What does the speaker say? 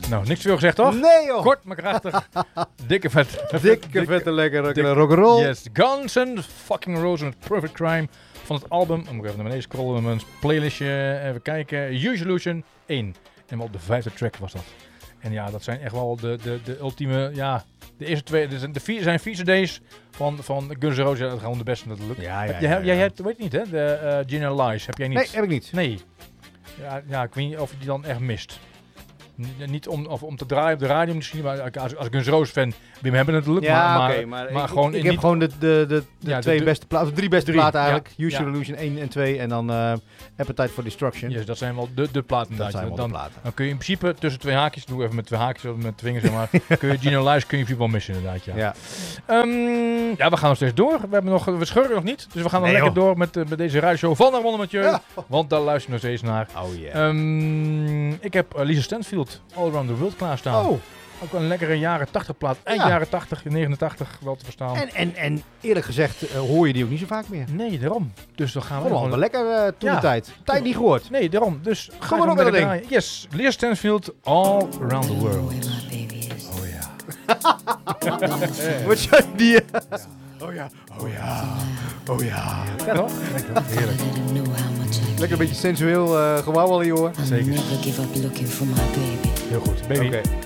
Nou, niks te veel gezegd, toch? Nee, joh. Kort, maar krachtig. Dikke vet. Dikke vette lekkere rock'n'roll. Yes, Guns N' fucking Roses met Perfect Crime van het album. Dan moet ik even naar beneden scrollen met mijn playlistje. Even kijken. Use Illusion 1. En op de 5e track was dat. En ja, dat zijn echt wel de ultieme, ja, de eerste twee, zijn 4 cd's van Guns N' Roses. Ja, dat is gewoon de beste natuurlijk. Jij hebt, weet je niet hè, de Gin Lies, heb jij niet? Nee, heb ik niet. Nee. Ja, ik weet niet of je die dan echt mist. Niet om te draaien op de radio misschien, maar als Guns N' Roses fan, Wim hebben het natuurlijk. Ja, maar gewoon ik heb gewoon de drie beste platen eigenlijk. Ja, Use Illusion 1 en 2 en dan Appetite for Destruction. Yes, dat zijn wel de platen. Dat zijn wel de platen. Dan kun je in principe tussen twee haakjes, doe even met twee haakjes of met vingers zeg maar, kun je Gino Lies kun je in principe wel missen inderdaad. Ja. Ja, we gaan nog steeds door. We scheuren nog niet, dus we gaan nog lekker door met deze radioshow van Ramon en Mathieu, want daar luisteren we nog steeds naar. Oh yeah. Ik heb Lisa Stansfield, All Around the World klaarstaan. Oh. Ook een lekkere jaren 80 plaat. Eind jaren 80, 89 wel te verstaan. En eerlijk gezegd hoor je die ook niet zo vaak meer. Nee, daarom. Dus dan gaan we gewoon wel lekker toen de tijd. Tijd niet gehoord. Nee, daarom. Dus gaan we nog met dat ding. Yes, Lisa Stansfield, All Around the World. Oh ja. Wat zijn die? Oh ja. Oh ja. Ja toch? Heerlijk. Lekker een beetje sensueel gewauwel hier hoor. Zeker. Heel goed. Baby. Okay.